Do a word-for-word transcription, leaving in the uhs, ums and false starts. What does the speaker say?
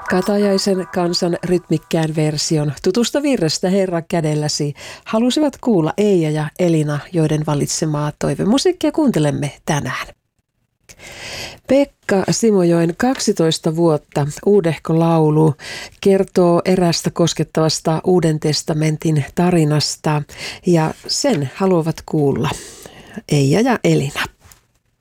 Katajaisen kansan rytmikkään version tutusta virrestä Herra kädelläsi halusivat kuulla Eija ja Elina, joiden valitsemaa toivemusiikkia kuuntelemme tänään. Pekka Simojoen kaksitoista vuotta uudehko laulu kertoo erästä koskettavasta Uuden testamentin tarinasta ja sen haluavat kuulla Eija ja Elina.